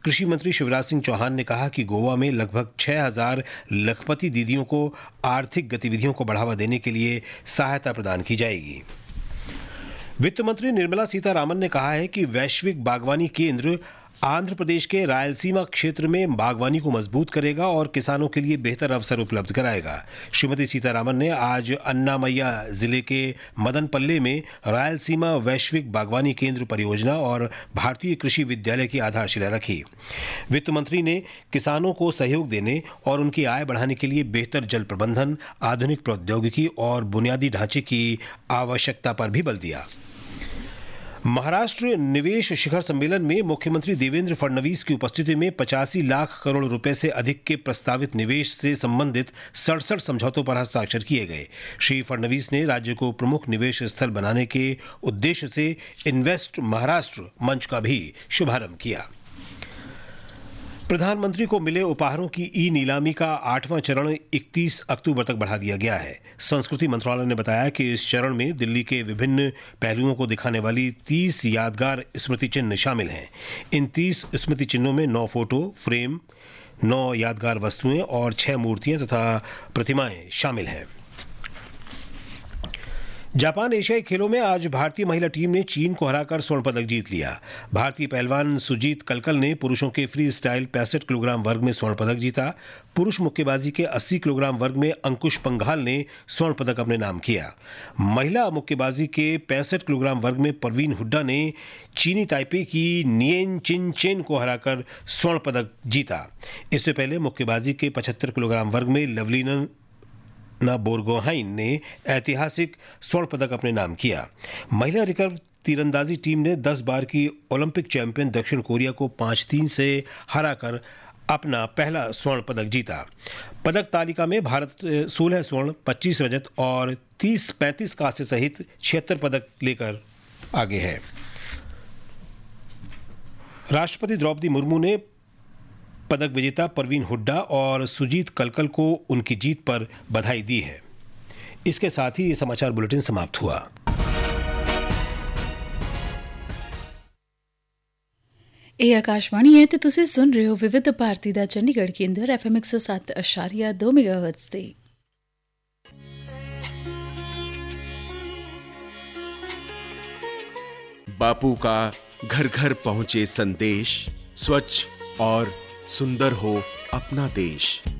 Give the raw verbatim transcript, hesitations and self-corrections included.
कृषि मंत्री शिवराज सिंह चौहान ने कहा कि गोवा में लगभग छह हज़ार लखपति दीदियों को आर्थिक गतिविधियों को बढ़ावा देने के लिए सहायता प्रदान की जाएगी। वित्त मंत्री निर्मला सीतारामन ने कहा है कि वैश्विक बागवानी केंद्र आंध्र प्रदेश के रायलसीमा क्षेत्र में बागवानी को मजबूत करेगा और किसानों के लिए बेहतर अवसर उपलब्ध कराएगा। श्रीमती सीतारामन ने आज अन्नामय्या जिले के मदनपल्ले में रायलसीमा वैश्विक बागवानी केंद्र परियोजना और भारतीय कृषि विद्यालय की आधारशिला रखी। वित्त मंत्री ने किसानों को सहयोग देने और उनकी आय बढ़ाने के लिए बेहतर जल प्रबंधन, आधुनिक प्रौद्योगिकी और बुनियादी ढांचे की आवश्यकता पर भी बल दिया। महाराष्ट्र निवेश शिखर सम्मेलन में मुख्यमंत्री देवेंद्र फडणवीस की उपस्थिति में पचासी लाख करोड़ रुपए से अधिक के प्रस्तावित निवेश से संबंधित सड़सठ समझौतों पर हस्ताक्षर किए गए। श्री फडणवीस ने राज्य को प्रमुख निवेश स्थल बनाने के उद्देश्य से इन्वेस्ट महाराष्ट्र मंच का भी शुभारंभ किया। प्रधानमंत्री को मिले उपहारों की ई नीलामी का आठवां चरण इकतीस अक्टूबर तक बढ़ा दिया गया है। संस्कृति मंत्रालय ने बताया कि इस चरण में दिल्ली के विभिन्न पहलुओं को दिखाने वाली तीस यादगार स्मृति चिन्ह शामिल हैं। इन तीस स्मृति चिन्हों में नौ फोटो फ्रेम, नौ यादगार वस्तुएं और छह मूर्तियां तथा प्रतिमाएं शामिल हैं। जापान एशियाई खेलों में आज भारतीय महिला टीम ने चीन को हराकर स्वर्ण पदक जीत लिया। भारतीय पहलवान सुजीत कलकल ने पुरुषों के फ्री स्टाइल पैंसठ किलोग्राम वर्ग में स्वर्ण पदक जीता। पुरुष मुक्केबाजी के अस्सी किलोग्राम वर्ग में अंकुश पंघाल ने स्वर्ण पदक अपने नाम किया। महिला मुक्केबाजी के पैंसठ किलोग्राम वर्ग में परवीन हुड्डा ने चीनी ताइपे की नियन चिन चेन को हराकर स्वर्ण पदक जीता। इससे पहले मुक्केबाजी के पचहत्तर किलोग्राम वर्ग में लवलीना ना बोरगोहाइन ने ऐतिहासिक स्वर्ण पदक अपने नाम किया। महिला रिकर्व तीरंदाजी टीम ने दस बार की ओलंपिक चैंपियन दक्षिण कोरिया को पाँच तीन से हराकर अपना पहला स्वर्ण पदक जीता। पदक तालिका में भारत सोलह स्वर्ण, पच्चीस रजत और तीस पैंतीस कांस्य सहित छिहत्तर पदक लेकर आगे है। राष्ट्रपति द्रौपदी मुर्मू ने पदक विजेता परवीन हुड्डा और सुजीत कलकल को उनकी जीत पर बधाई दी है। इसके साथ ही ये समाचार बुलेटिन समाप्त हुआ। ਇਹ ਆਕਾਸ਼ਵਾਣੀ ਹੈ ਤੇ ਤੁਸੀਂ ਸੁਣ ਰਹੇ ਹੋ ਵਿਵਿਧ ਭਾਰਤੀ ਦਾ ਚੰਡੀਗੜ੍ਹ ਕੇਂਦਰ ਐਫ ਐਮ ਇੱਕ ਸੌ ਸੱਤ ਦਸ਼ਮਲਵ ਦੋ ਮੈਗਾਹਰਟਜ਼ ਤੇ। बापू का घर घर पहुंचे संदेश, स्वच्छ और सुंदर हो अपना देश।